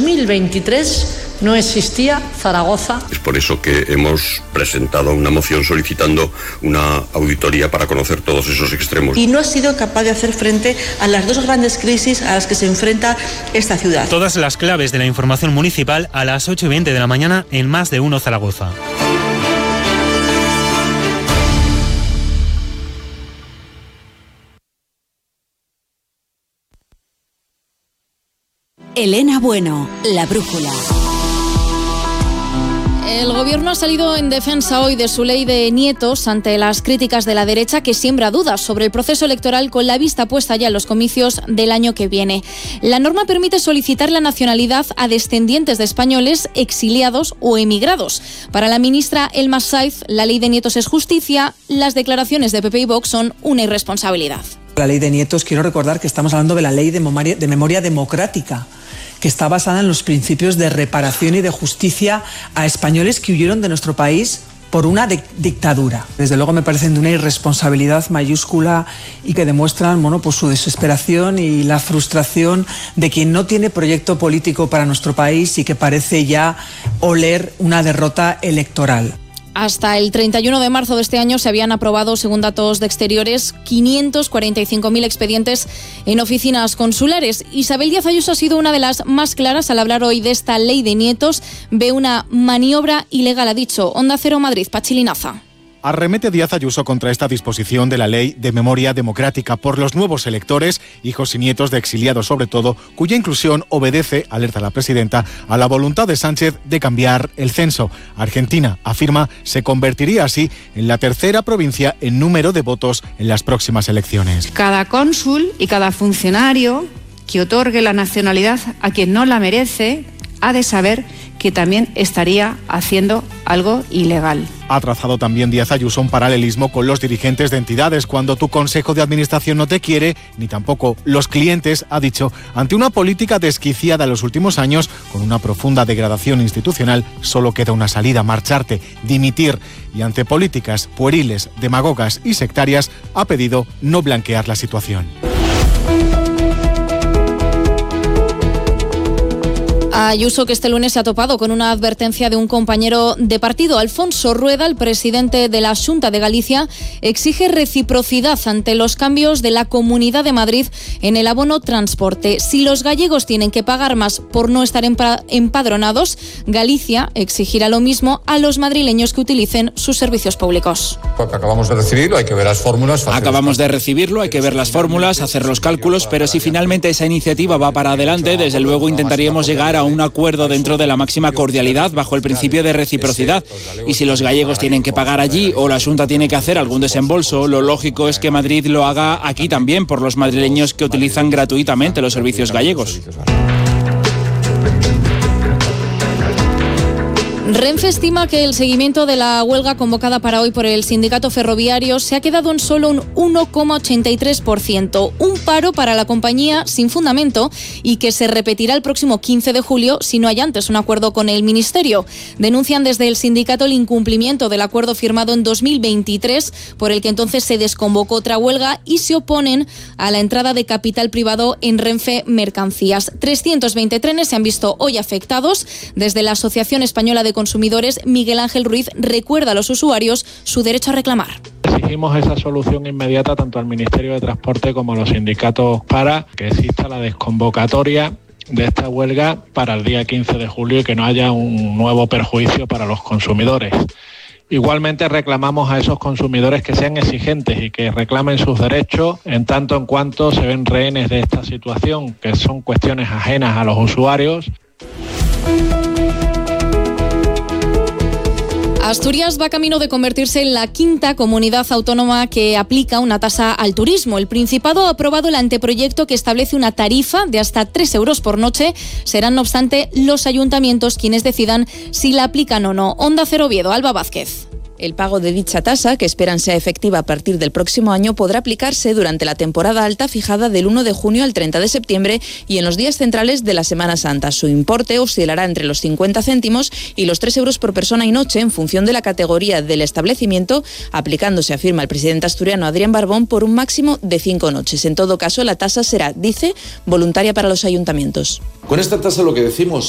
2023 no existía Zaragoza. Es por eso que hemos presentado una moción solicitando una auditoría para conocer todos esos extremos. Y no ha sido capaz de hacer frente a las dos grandes crisis a las que se enfrenta esta ciudad. Todas las claves de la información municipal a las 8:20 de la mañana en Más de Uno Zaragoza. Elena Bueno, La Brújula. El Gobierno ha salido en defensa hoy de su ley de nietos ante las críticas de la derecha, que siembra dudas sobre el proceso electoral con la vista puesta ya en los comicios del año que viene. La norma permite solicitar la nacionalidad a descendientes de españoles exiliados o emigrados. Para la ministra Elma Saiz, la ley de nietos es justicia, las declaraciones de PP y Vox son una irresponsabilidad. La ley de nietos, quiero recordar que estamos hablando de la ley de memoria democrática, que está basada en los principios de reparación y de justicia a españoles que huyeron de nuestro país por una dictadura. Desde luego me parecen de una irresponsabilidad mayúscula y que demuestran, pues su desesperación y la frustración de quien no tiene proyecto político para nuestro país y que parece ya oler una derrota electoral. Hasta el 31 de marzo de este año se habían aprobado, según datos de Exteriores, 545.000 expedientes en oficinas consulares. Isabel Díaz Ayuso ha sido una de las más claras al hablar hoy de esta ley de nietos. Ve una maniobra ilegal, ha dicho. Onda Cero Madrid, Pachi Linaza. Arremete Díaz Ayuso contra esta disposición de la Ley de Memoria Democrática por los nuevos electores, hijos y nietos de exiliados sobre todo, cuya inclusión obedece, alerta la presidenta, a la voluntad de Sánchez de cambiar el censo. Argentina, afirma, se convertiría así en la tercera provincia en número de votos en las próximas elecciones. Cada cónsul y cada funcionario que otorgue la nacionalidad a quien no la merece ha de saber que también estaría haciendo algo ilegal. Ha trazado también Díaz Ayuso un paralelismo con los dirigentes de entidades. Cuando tu consejo de administración no te quiere, ni tampoco los clientes, ha dicho, ante una política desquiciada en los últimos años, con una profunda degradación institucional, solo queda una salida: marcharte, dimitir. Y ante políticas pueriles, demagogas y sectarias, ha pedido no blanquear la situación. Ayuso, que este lunes se ha topado con una advertencia de un compañero de partido. Alfonso Rueda, el presidente de la Xunta de Galicia, exige reciprocidad ante los cambios de la Comunidad de Madrid en el abono transporte. Si los gallegos tienen que pagar más por no estar empadronados, Galicia exigirá lo mismo a los madrileños que utilicen sus servicios públicos. Acabamos de recibirlo, hay que ver las fórmulas. Acabamos de recibirlo, hay que ver las fórmulas, hacer los cálculos, pero si finalmente esa iniciativa va para adelante, desde luego intentaríamos llegar a un acuerdo dentro de la máxima cordialidad bajo el principio de reciprocidad. Y si los gallegos tienen que pagar allí o la Xunta tiene que hacer algún desembolso, lo lógico es que Madrid lo haga aquí también por los madrileños que utilizan gratuitamente los servicios gallegos. Renfe estima que el seguimiento de la huelga convocada para hoy por el sindicato ferroviario se ha quedado en solo un 1,83%, un paro para la compañía sin fundamento y que se repetirá el próximo 15 de julio si no hay antes un acuerdo con el Ministerio. Denuncian desde el sindicato el incumplimiento del acuerdo firmado en 2023, por el que entonces se desconvocó otra huelga, y se oponen a la entrada de capital privado en Renfe Mercancías. 320 trenes se han visto hoy afectados. Desde la Asociación Española de Consumidores, Miguel Ángel Ruiz recuerda a los usuarios su derecho a reclamar. Exigimos esa solución inmediata tanto al Ministerio de Transporte como a los sindicatos para que exista la desconvocatoria de esta huelga para el día 15 de julio y que no haya un nuevo perjuicio para los consumidores. Igualmente reclamamos a esos consumidores que sean exigentes y que reclamen sus derechos en tanto en cuanto se ven rehenes de esta situación, que son cuestiones ajenas a los usuarios. Asturias va camino de convertirse en la quinta comunidad autónoma que aplica una tasa al turismo. El Principado ha aprobado el anteproyecto que establece una tarifa de hasta 3 euros por noche. Serán, no obstante, los ayuntamientos quienes decidan si la aplican o no. Onda Cero Oviedo, Alba Vázquez. El pago de dicha tasa, que esperan sea efectiva a partir del próximo año, podrá aplicarse durante la temporada alta fijada del 1 de junio al 30 de septiembre y en los días centrales de la Semana Santa. Su importe oscilará entre los 50 céntimos y los 3 euros por persona y noche en función de la categoría del establecimiento, aplicándose, afirma el presidente asturiano Adrián Barbón, por un máximo de 5 noches. En todo caso, la tasa será, dice, voluntaria para los ayuntamientos. Con esta tasa lo que decimos